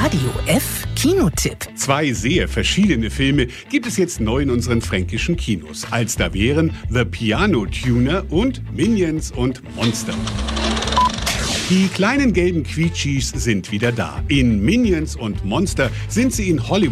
Radio F Kinotipp. 2 sehr verschiedene Filme gibt es jetzt neu in unseren fränkischen Kinos. Als da wären The Piano Tuner und Minions und Monster. Die kleinen gelben Quietschis sind wieder da. In Minions und Monster sind sie in Hollywood